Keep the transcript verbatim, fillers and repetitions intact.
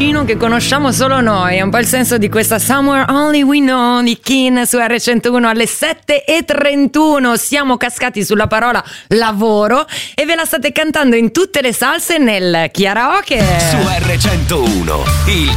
vicino che conosciamo solo noi. È un po' il senso di questa Somewhere Only We Know di Kin su R centouno alle sette e trentuno. Siamo cascati sulla parola lavoro e ve la state cantando in tutte le salse nel karaoke su R centouno, il